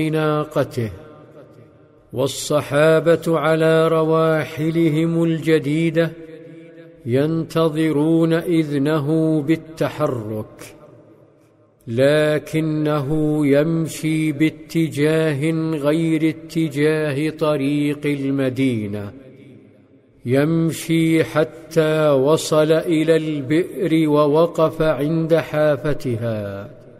ناقته، والصحابة على رواحلهم الجديدة ينتظرون إذنه بالتحرك، لكنه يمشي باتجاه غير اتجاه طريق المدينة، يمشي حتى وصل إلى البئر ووقف عند حافتها،